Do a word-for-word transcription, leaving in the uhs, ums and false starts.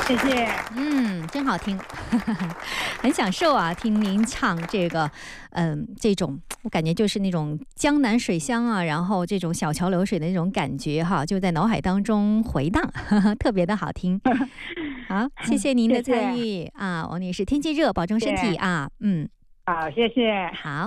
谢谢。 嗯，真好听，很享受啊，听您唱这个，嗯，这种我感觉就是那种江南水乡啊，然后这种小桥流水的那种感觉哈，就在脑海当中回荡，呵呵特别的好听。好，谢谢您的参与啊，王女士，天气热，保重身体啊，嗯， 好，谢谢。 好。